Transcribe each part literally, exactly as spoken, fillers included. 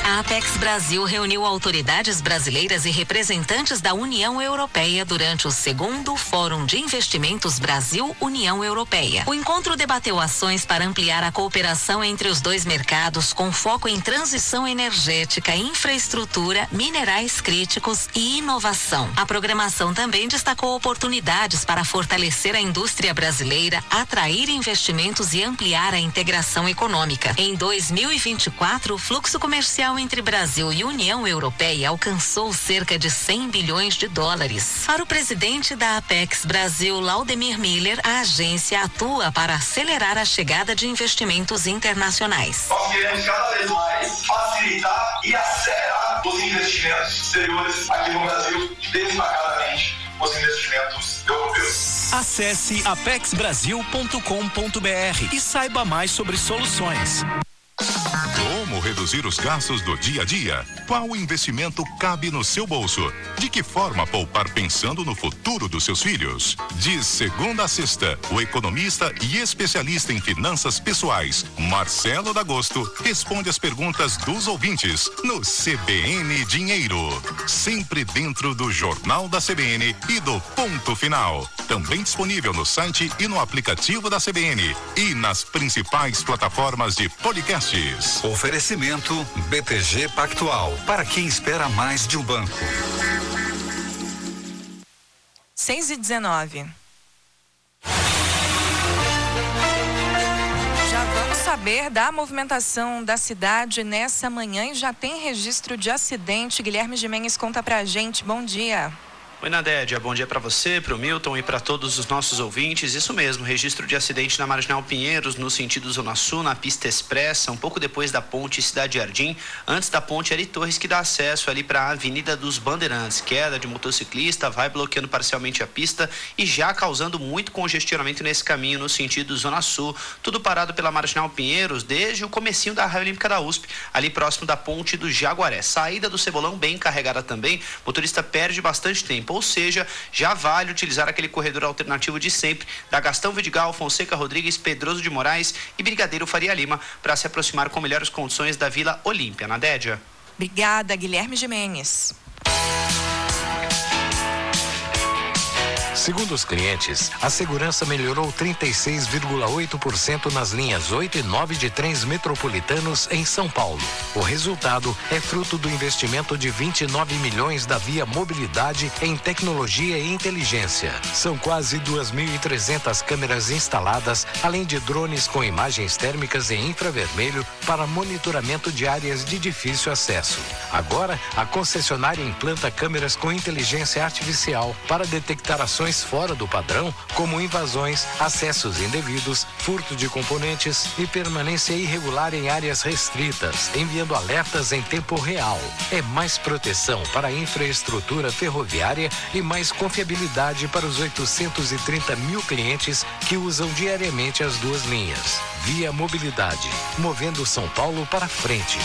A Apex Brasil reuniu autoridades brasileiras e representantes da União Europeia durante o segundo Fórum de Investimentos Brasil-União Europeia. O encontro debateu ações para ampliar a cooperação entre os dois mercados com foco em transição energética, infraestrutura, minerais críticos e inovação. A programação também destacou oportunidades para fortalecer a indústria brasileira, atrair investimentos e ampliar a integração econômica. Em dois mil e vinte e quatro, o fluxo comercial entre Brasil e União Europeia alcançou cerca de cem bilhões de dólares. Para o presidente da Apex Brasil, Laudemir Miller, a agência atua para acelerar a chegada de investimentos internacionais. Nós queremos cada vez mais facilitar e acelerar os investimentos exteriores aqui no Brasil, destacadamente os investimentos europeus. Acesse apex brasil ponto com ponto br e saiba mais sobre soluções. Como reduzir os gastos do dia a dia? Qual investimento cabe no seu bolso? De que forma poupar pensando no futuro dos seus filhos? De segunda a sexta, o economista e especialista em finanças pessoais, Marcelo D'Agosto, responde as perguntas dos ouvintes no C B N Dinheiro. Sempre dentro do Jornal da C B N e do Ponto Final. Também disponível no site e no aplicativo da C B N e nas principais plataformas de podcasts. Oferecimento B T G Pactual, para quem espera mais de um banco. seis e dezenove. Já vamos saber da movimentação da cidade nessa manhã e já tem registro de acidente. Guilherme Gimenez conta pra gente. Bom dia. Oi, Nadédia, bom dia para você, para o Milton e para todos os nossos ouvintes. Isso mesmo, registro de acidente na Marginal Pinheiros, no sentido Zona Sul, na pista expressa, um pouco depois da ponte Cidade Jardim, antes da ponte Ari Torres, que dá acesso ali para a Avenida dos Bandeirantes. Queda de motociclista, vai bloqueando parcialmente a pista e já causando muito congestionamento nesse caminho, no sentido Zona Sul. Tudo parado pela Marginal Pinheiros desde o comecinho da Raia Olímpica da U S P, ali próximo da ponte do Jaguaré. Saída do Cebolão bem carregada também, motorista perde bastante tempo. Ou seja, já vale utilizar aquele corredor alternativo de sempre, da Gastão Vidigal, Fonseca Rodrigues, Pedroso de Moraes e Brigadeiro Faria Lima, para se aproximar com melhores condições da Vila Olímpia. Nadédia. Obrigada, Guilherme Gimenez. Segundo os clientes, a segurança melhorou trinta e seis vírgula oito por cento nas linhas oito e nove de trens metropolitanos em São Paulo. O resultado é fruto do investimento de vinte e nove milhões da Via Mobilidade em tecnologia e inteligência. São quase duas mil e trezentas câmeras instaladas, além de drones com imagens térmicas e infravermelho para monitoramento de áreas de difícil acesso. Agora, a concessionária implanta câmeras com inteligência artificial para detectar ações fora do padrão, como invasões, acessos indevidos, furto de componentes e permanência irregular em áreas restritas, enviando alertas em tempo real. É mais proteção para a infraestrutura ferroviária e mais confiabilidade para os oitocentos e trinta mil clientes que usam diariamente as duas linhas. Via Mobilidade, movendo São Paulo para frente.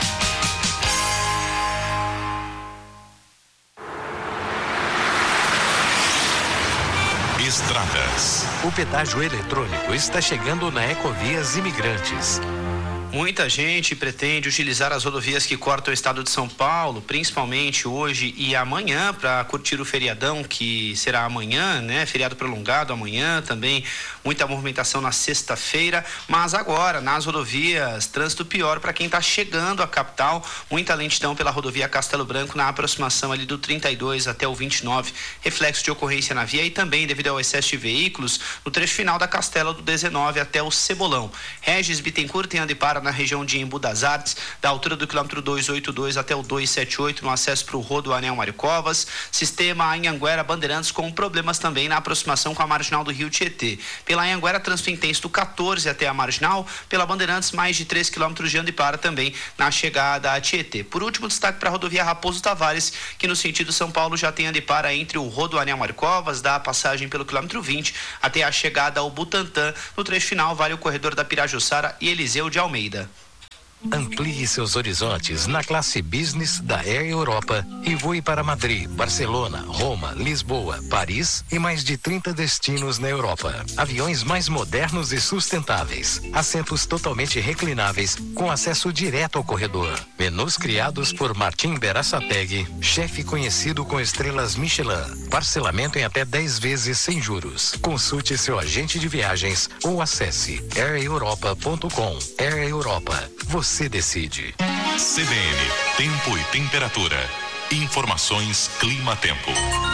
Estradas. O pedágio eletrônico está chegando na Ecovias Imigrantes. Muita gente pretende utilizar as rodovias que cortam o estado de São Paulo, principalmente hoje e amanhã, para curtir o feriadão, que será amanhã, né? Feriado prolongado amanhã, também muita movimentação na sexta-feira, mas agora, nas rodovias, trânsito pior para quem está chegando à capital, muita lentidão pela rodovia Castelo Branco, na aproximação ali do trinta e dois até o vinte e nove, reflexo de ocorrência na via e também devido ao excesso de veículos, no trecho final da Castela do dezenove até o Cebolão. Regis Bittencourt tem andepara na região de Embu das Artes, da altura do quilômetro duzentos e oitenta e dois até o duzentos e setenta e oito, no acesso para o Rodoanel Mário Covas. Sistema Anhanguera Bandeirantes com problemas também na aproximação com a marginal do Rio Tietê. Pela Anhanguera, trânsito intenso do quatorze até a marginal. Pela Bandeirantes, mais de três quilômetros de andepara também na chegada a Tietê. Por último, destaque para a rodovia Raposo Tavares, que no sentido São Paulo já tem andepara entre o Rodoanel Mário Covas, da passagem pelo quilômetro vinte até a chegada ao Butantã. No trecho final, vale o corredor da Pirajussara e Eliseu de Almeida. Amplie seus horizontes na classe Business da Air Europa e voe para Madrid, Barcelona, Roma, Lisboa, Paris e mais de trinta destinos na Europa. Aviões mais modernos e sustentáveis, assentos totalmente reclináveis com acesso direto ao corredor. Menus criados por Martim Berasategui, chefe conhecido com estrelas Michelin. Parcelamento em até dez vezes sem juros. Consulte seu agente de viagens ou acesse air europa ponto com. Air Europa. Você decide. C B N, tempo e temperatura. Informações Clima-Tempo.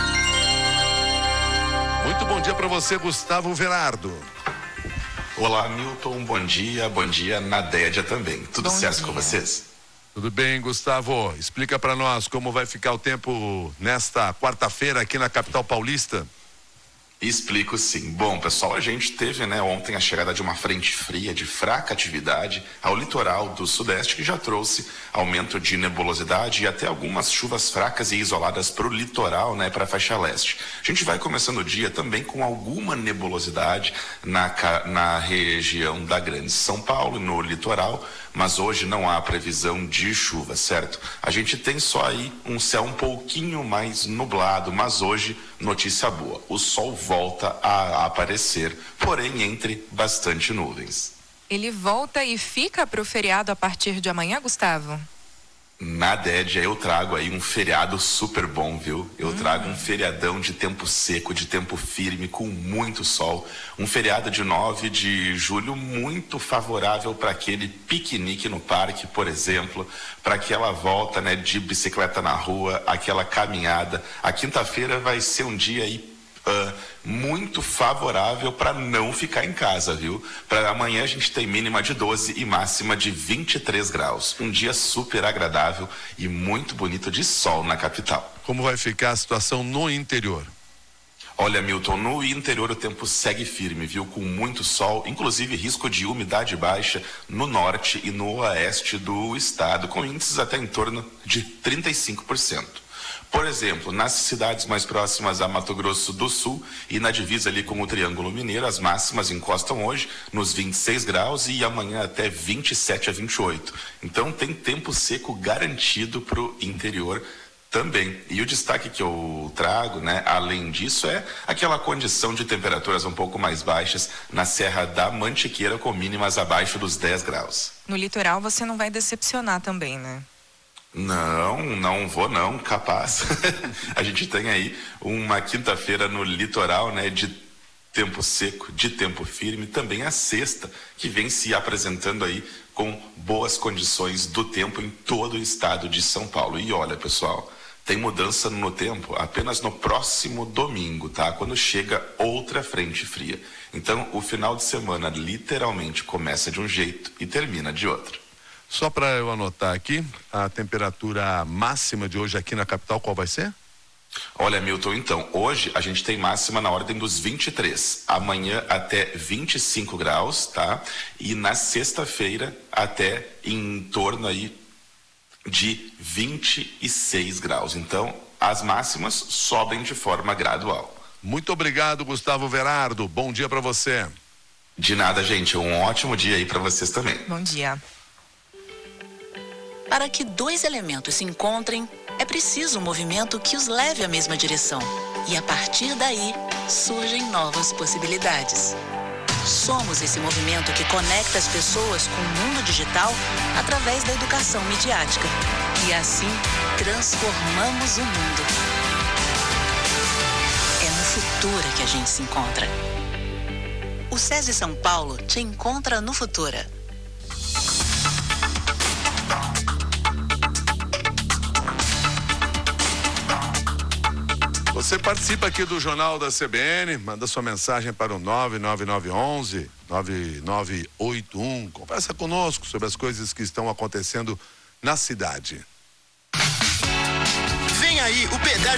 Muito bom dia para você, Gustavo Verardo. Olá, Milton, bom dia, bom dia, Nadédia também. Tudo Bom certo dia. com vocês? Tudo bem, Gustavo? Explica para nós como vai ficar o tempo nesta quarta-feira aqui na capital paulista. Explico sim. Bom, pessoal, a gente teve, né, ontem a chegada de uma frente fria de fraca atividade ao litoral do sudeste, que já trouxe aumento de nebulosidade e até algumas chuvas fracas e isoladas para o litoral, né, para a faixa leste. A gente vai começando o dia também com alguma nebulosidade na, na região da Grande São Paulo, no litoral, mas hoje não há previsão de chuva, certo? A gente tem só aí um céu um pouquinho mais nublado, mas hoje, notícia boa, o sol volta a aparecer, porém entre bastante nuvens. Ele volta e fica para o feriado a partir de amanhã, Gustavo? Na Dédia, eu trago aí um feriado super bom, viu? Eu hum. trago um feriadão de tempo seco, de tempo firme, com muito sol. Um feriado de nove de julho muito favorável para aquele piquenique no parque, por exemplo, para aquela volta, né, de bicicleta na rua, aquela caminhada. A quinta-feira vai ser um dia aí Uh, muito favorável para não ficar em casa, viu? Para amanhã a gente tem mínima de doze e máxima de vinte e três graus. Um dia super agradável e muito bonito de sol na capital. Como vai ficar a situação no interior? Olha, Milton, no interior o tempo segue firme, viu? Com muito sol, inclusive risco de umidade baixa no norte e no oeste do estado, com índices até em torno de trinta e cinco por cento. Por exemplo, nas cidades mais próximas a Mato Grosso do Sul e na divisa ali com o Triângulo Mineiro, as máximas encostam hoje nos vinte e seis graus e amanhã até vinte e sete a vinte e oito. Então tem tempo seco garantido para o interior também. E o destaque que eu trago, né, além disso, é aquela condição de temperaturas um pouco mais baixas na Serra da Mantiqueira, com mínimas abaixo dos dez graus. No litoral você não vai decepcionar também, né? Não, não vou não, capaz. A gente tem aí uma quinta-feira no litoral, né, de tempo seco, de tempo firme, também a sexta, que vem se apresentando aí com boas condições do tempo em todo o estado de São Paulo. E olha, pessoal, tem mudança no tempo apenas no próximo domingo, tá? Quando chega outra frente fria. Então, o final de semana literalmente começa de um jeito e termina de outro. Só para eu anotar aqui, a temperatura máxima de hoje aqui na capital, qual vai ser? Olha, Milton, então, hoje a gente tem máxima na ordem dos vinte e três, amanhã até vinte e cinco graus, tá? E na sexta-feira até em torno aí de vinte e seis graus. Então, as máximas sobem de forma gradual. Muito obrigado, Gustavo Verardo. Bom dia para você. De nada, gente. Um ótimo dia aí para vocês também. Bom dia. Para que dois elementos se encontrem, é preciso um movimento que os leve à mesma direção. E a partir daí, surgem novas possibilidades. Somos esse movimento que conecta as pessoas com o mundo digital através da educação midiática. E assim, transformamos o mundo. É no Futura que a gente se encontra. O SESI São Paulo te encontra no Futura. Você participa aqui do Jornal da C B N, manda sua mensagem para o nove nove nove um um nove nove oito um. Conversa conosco sobre as coisas que estão acontecendo na cidade. Vem aí o pedágio